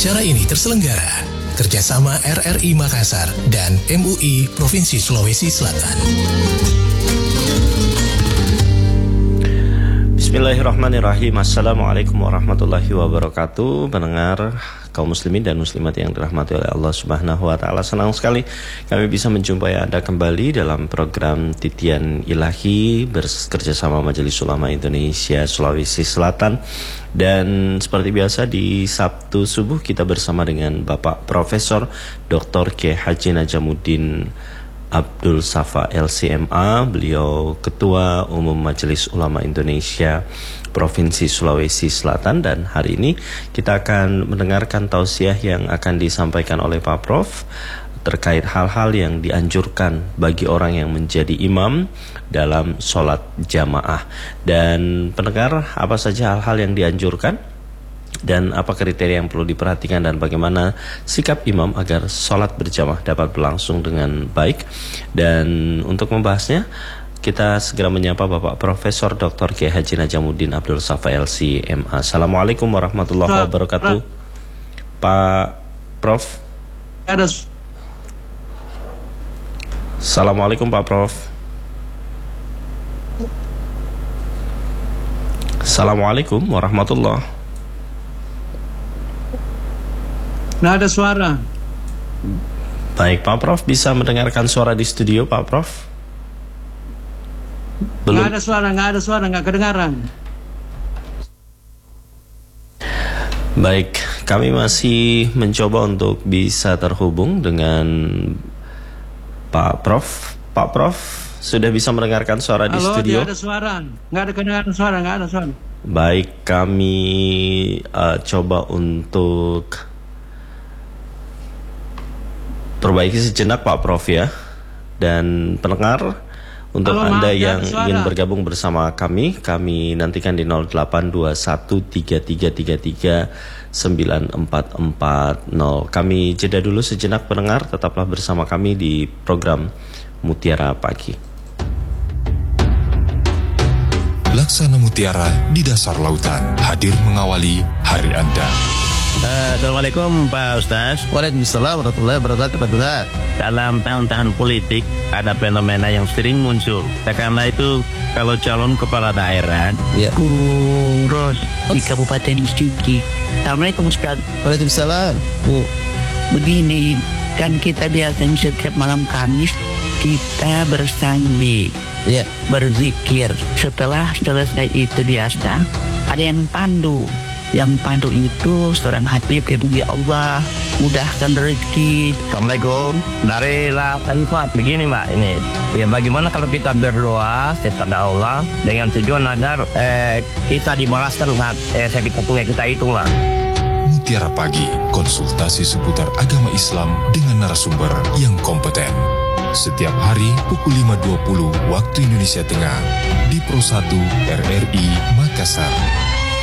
Acara ini terselenggara kerjasama RRI Makassar dan MUI Provinsi Sulawesi Selatan. Bismillahirrahmanirrahim. Assalamualaikum warahmatullahi wabarakatuh. Pendengar kaum muslimin dan muslimat yang dirahmati oleh Allah Subhanahu wa taala, senang sekali kami bisa menjumpai Anda kembali dalam program Titian Ilahi bekerjasama Majelis Ulama Indonesia Sulawesi Selatan. Dan seperti biasa di Sabtu subuh kita bersama dengan Bapak Profesor Dr. Kiai Haji Najamuddin Abdul Safa LCMA. Beliau Ketua Umum Majelis Ulama Indonesia Provinsi Sulawesi Selatan, dan hari ini kita akan mendengarkan tausiah yang akan disampaikan oleh Pak Prof terkait hal-hal yang dianjurkan bagi orang yang menjadi imam dalam sholat jamaah. Dan pendengar, apa saja hal-hal yang dianjurkan dan apa kriteria yang perlu diperhatikan dan bagaimana sikap imam agar sholat berjamaah dapat berlangsung dengan baik. Dan untuk membahasnya kita segera menyapa Bapak Profesor Dr. Kiai Haji Najamuddin Abdul Safa LCMA. Assalamualaikum warahmatullahi wabarakatuh. Pak Prof. Assalamualaikum Pak Prof. Assalamualaikum warahmatullahi. Nggak ada suara. Baik, Pak Prof bisa mendengarkan suara di studio, Pak Prof? Belum. Nggak ada suara, nggak kedengaran. Baik, kami masih mencoba untuk bisa terhubung dengan Pak Prof. Pak Prof sudah bisa mendengarkan suara di studio? Halo, tidak ada suara, nggak ada kedengaran suara, nggak ada suara. Baik, kami coba untuk perbaiki sejenak Pak Prof ya. Dan pendengar, untuk Anda yang ingin bergabung bersama kami nantikan di 082133339440. Kami jeda dulu sejenak pendengar, tetaplah bersama kami di program Mutiara Pagi. Laksana Mutiara di dasar lautan hadir mengawali hari Anda. Assalamualaikum Pak Ustaz. Waalaikumsalam warahmatullahi wabarakatuh Pak Ustaz. Dalam tahun-tahun politik ada fenomena yang sering muncul. Karena itu kalau calon kepala daerah kurus di Kabupaten Sigi. Assalamualaikum Ustaz. Waalaikumsalam. Begini, kan kita biasanya setiap malam Kamis kita bersanding, berzikir. Setelah selesai itu biasa ada yang pandu. Yang pandu itu seorang Habib, ya Allah, mudahkan rezeki. Assalamualaikum. Dari Khalifat begini Mbak, ini ya, bagaimana kalau kita berdoa kepada Allah dengan tujuan agar kita dibalaskan sakit hatinya kita itu Mbak. Mutiara Pagi, konsultasi seputar agama Islam dengan narasumber yang kompeten. Setiap hari pukul 5.20 waktu Indonesia Tengah di Pro 1 RRI Makassar.